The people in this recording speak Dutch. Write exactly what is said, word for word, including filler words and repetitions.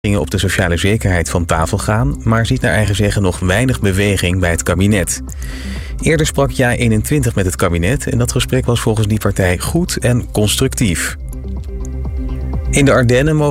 op de sociale zekerheid van tafel gaan, maar ziet naar eigen zeggen nog weinig beweging bij het kabinet. Eerder sprak Ja eenentwintig met het kabinet en dat gesprek was volgens die partij goed en constructief. In de Ardennen mogen